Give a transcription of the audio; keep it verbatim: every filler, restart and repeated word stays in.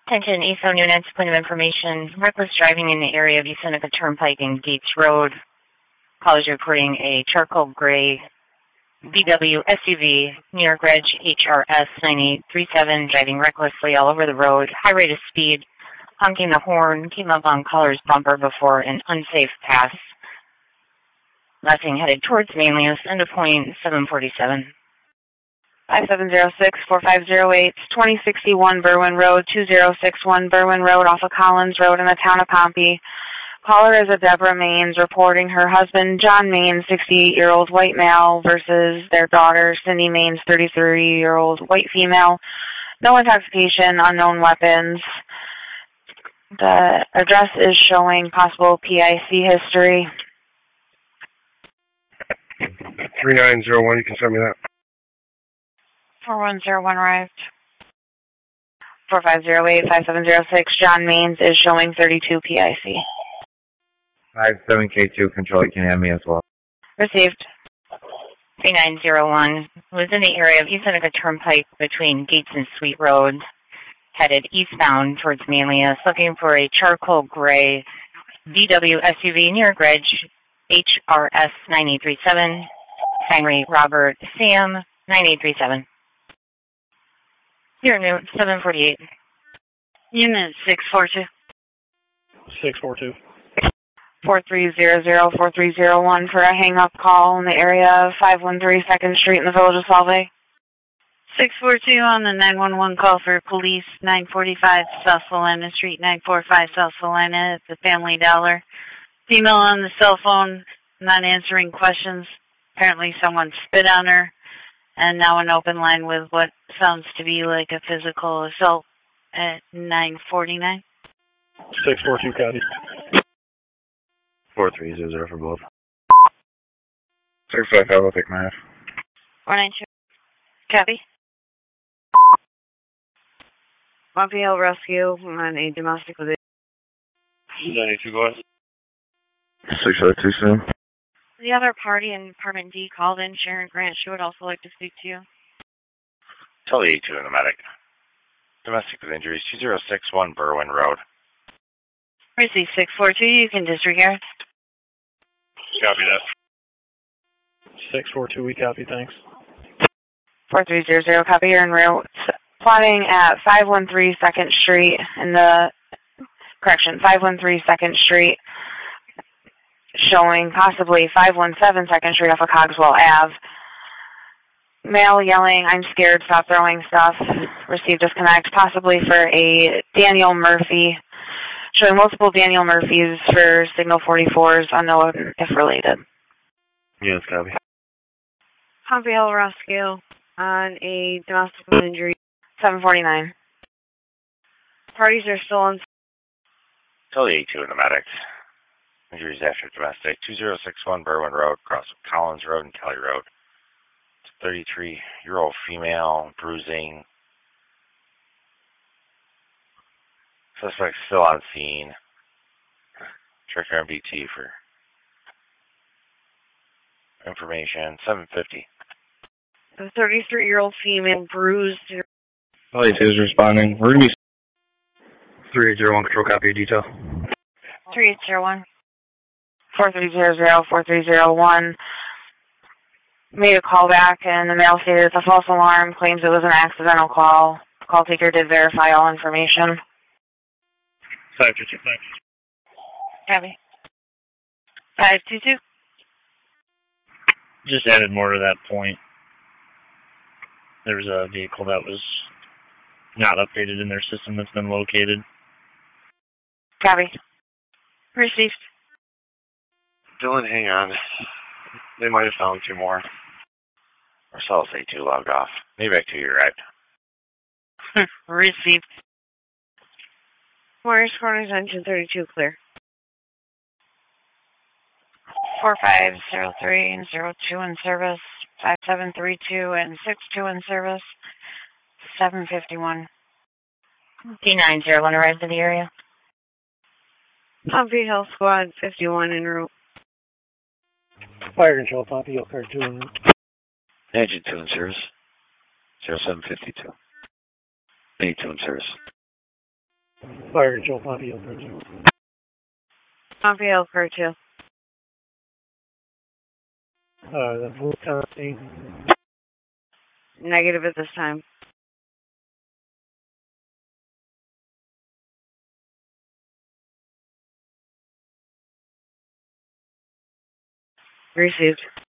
Attention, E S O units, point of information. Reckless driving in the area of East Seneca Turnpike and Gates Road. Call is reporting a charcoal gray V W S U V, New York Reg H R S nine eight three seven, driving recklessly all over the road, high rate of speed, honking the horn, came up on caller's bumper before an unsafe pass. Last thing headed towards Manlius, end of point seven forty-seven. five seven zero six, four five zero eight, twenty sixty-one Berwyn Road, two zero six one Berwyn Road off of Collins Road in the town of Pompey. Caller is a Deborah Maines reporting her husband, John Maines, sixty-eight-year-old white male, versus their daughter, Cindy Maines, thirty-three-year-old white female. No intoxication, unknown weapons. The address is showing possible P I C history. three nine zero one, you can send me that. four one zero one arrived. four five zero eight, five seven zero six, John Maines is showing thirty-two P I C. five seven K two, control, you can have me as well. Received. three nine zero one was in the area of East Seneca Turnpike between Gates and Sweet Road, headed eastbound towards Manlius, looking for a charcoal gray V W S U V New York Reg H R S nine eight three seven, Henry Robert Sam nine eight three seven. Here, new seven forty-eight. Unit six four two. six four two. four three zero zero, four three zero one for a hang-up call in the area of five one three second Street in the village of Solvay. six four two on the nine one one call for police, nine forty-five South Salina Street, nine forty-five South Salina at the Family Dollar. Female on the cell phone, not answering questions. Apparently someone spit on her, and now an open line with what sounds to be like a physical assault at nine forty-nine. six four two, copy. four three zero zero for both. six five five, I'll take my F. four nine two. Copy. Montreal Rescue on a domestic with ninety-two, go ahead. six five two, soon. the other party in Department D called in, Sharon Grant. She would also like to speak to you. Tell the A two in the medic. Domestic with injuries, two zero six one Berwyn Road. Receive six four two, you can disregard. Copy that. six four two, we copy, thanks. four three zero zero, copy, you're en route. Plotting at five one three second Street in the, correction, five one three second Street, showing possibly five one seven second Street off of Cogswell Avenue. Male yelling, "I'm scared, stop throwing stuff." Received disconnect, possibly for a Daniel Murphy, showing multiple Daniel Murphys for signal forty-fours, unknown if related. Yes, copy. Pompey Rescue on a domestic injury. seven forty-nine. Parties are still on. Tell the A two in the medic. Injuries after domestic, two zero six one Berwyn Road, across Collins Road and Kelly Road. thirty-three-year-old female, bruising. Suspect still on scene. Check your M B T for information. seven fifty. The thirty-three-year-old female bruised. L A two is responding. We're going to be... three eight zero one, control copy, detail. three eight zero one. four three zero zero, four three zero one. Made a call back, and the male stated it's a false alarm, claims it was an accidental call. Call taker did verify all information. five two two, thanks. Copy. five two two. Just added more to that point. There was a vehicle that was not updated in their system that's been located. Copy. Received. Dylan, hang on. They might have found two more. Marcellus A two logged off. Maybe back to you, right? Received. Warriors Corners, engine thirty-two, clear. four five zero three and zero two in service. five seven three two and six two in service. seven fifty-one. D nine zero one arrived in the area. Pompey Health Squad, fifty-one en route. Fire control, Pompey, Hill Card two en route. Engine two in service. zero seven fifty-two. A two in service. Fire Joe Pompeo for two. Pompeo for two. Uh, the Blue County. Negative at this time. Received.